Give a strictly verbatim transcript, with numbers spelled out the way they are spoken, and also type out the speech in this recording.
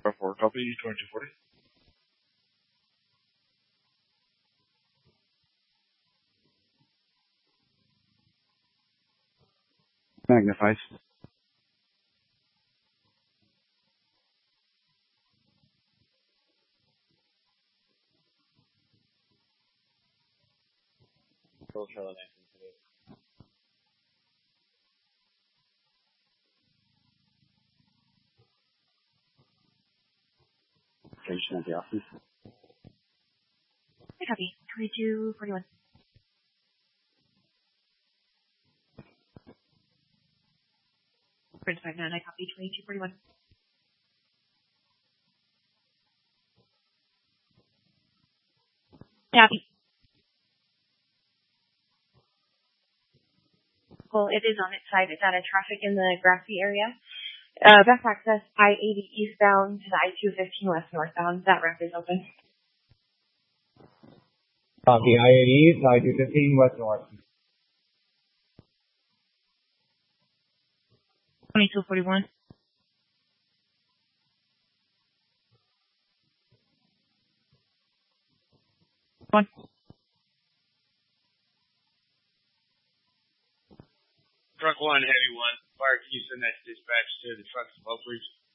four, copy, twenty-two forty. Magnifies. Control Charlie nineteen today. Station at the office. I copy. twenty-two forty-one. Prince five nine, I copy. twenty-two forty-one. Copy. Well, it is on its side. It's out of traffic in the grassy area. Uh, best access, I eighty eastbound to the I two fifteen west northbound. That ramp is open. Copy. I eighty east, I two fifteen west north. twenty-two forty-one. One. Truck one, heavy one. Fire, can you send that dispatch to the trucks above, please?